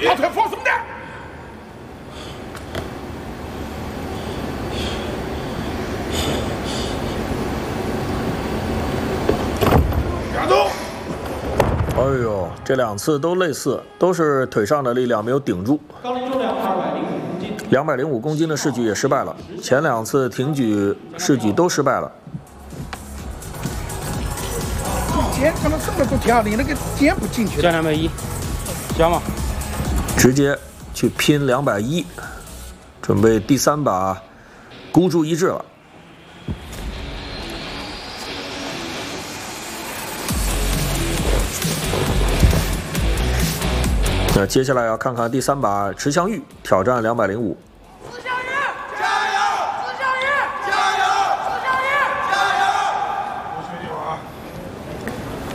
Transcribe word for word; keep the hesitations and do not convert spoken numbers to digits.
老腿放松点。加重。 哎呦，这两次都类似，都是腿上的力量没有顶住。 高龄重量二百零五公斤。 两百零五公斤的试举也失败了，前两次挺举试举都失败了。 肩看到什么都挺好，你那个肩不进去。 加两百一，加吗？ 直接去拼两百一，准备第三把孤注一掷了。那接下来要看看第三把池香玉挑战两百零五。